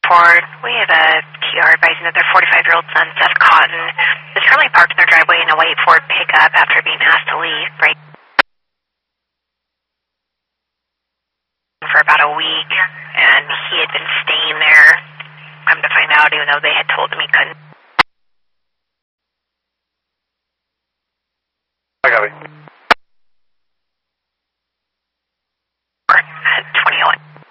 Ford. We have a TR advising that their 45-year-old son, Seth Cotton, is currently parked in their driveway in a white Ford pickup after being asked to leave right for about a week, and he had been staying there. Come to find out, even though they had told him he couldn't. I got it.